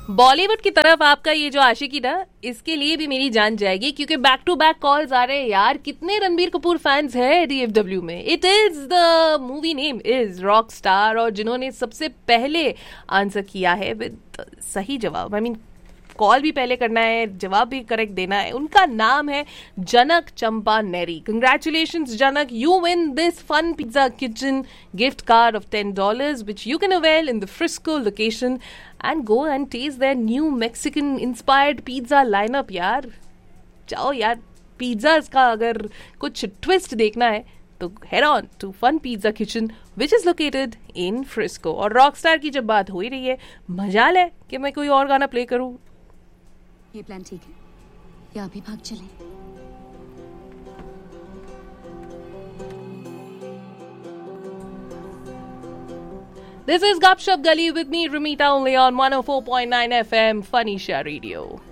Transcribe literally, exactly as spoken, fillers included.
बॉलीवुड की तरफ आपका ये जो आशिकी ना, इसके लिए भी मेरी जान जाएगी, क्योंकि बैक टू बैक कॉल्स आ रहे हैं यार। कितने रणबीर कपूर फैंस है डीएफडब्ल्यू में? It is the movie name is rock star, और जिन्होंने सबसे पहले आंसर किया है विद सही जवाब, आई मीन कॉल भी पहले करना है, जवाब भी करेक्ट देना है, उनका नाम है जनक चंपा नेरी। Congratulations Janak, you win this fun pizza kitchen gift card of ten dollars which you can avail in the Frisco location and go and test their new Mexican inspired pizza lineup. यार जाओ यार, pizza का अगर कुछ twist देखना है तो head on to Fun Pizza Kitchen which is located in Frisco। और रॉकस्टार की जब बात हो ही रही है, मजाल है कि मैं कोई और गाना प्ले करूं। ये प्लान ठीक है या अभी भाग चलें? This is Gupshup Gully with me Ramita, only on one oh four point nine F M Funny Share Radio।